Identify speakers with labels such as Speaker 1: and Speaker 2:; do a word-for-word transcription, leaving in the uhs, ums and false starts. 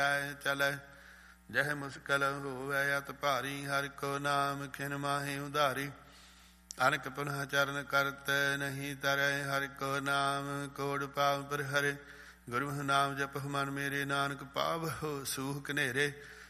Speaker 1: ਚਲੈ। ਜਹ ਮੁਸਕਲ ਹੋਵੈ ਅਤ ਭਾਰੀ, ਹਰਿ ਕੋ ਨਾਮ ਖਿਨ ਮਾਹੇ ਉਧਾਰੀ। ਅਨਕ ਪੁਨਹ ਚਰਨ ਕਰਤ ਨਹੀਂ ਤਰੈ, ਹਰਿ ਕੋ ਨਾਮ ਕੋੜ ਪਾਵ ਪਰ ਹਰੇ। ਗੁਰੂ ਨਾਮ ਜਪਹੁ ਮਨ ਮੇਰੇ, ਨਾਨਕ ਪਾਵਹੁ ਸੂਹ ਕਨੇਰੇ।